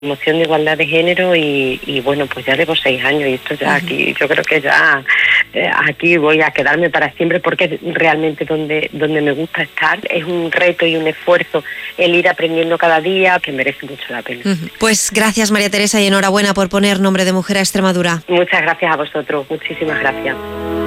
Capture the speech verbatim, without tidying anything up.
Moción de igualdad de género y, y bueno, pues ya llevo seis años y esto ya aquí, yo creo que ya eh, aquí voy a quedarme para siempre porque es realmente donde, donde me gusta estar. Es un reto y un esfuerzo el ir aprendiendo cada día que merece mucho la pena. Uh-huh. Pues gracias, María Teresa, y enhorabuena por poner Nombre de Mujer a Extremadura. Muchas gracias a vosotros, muchísimas gracias.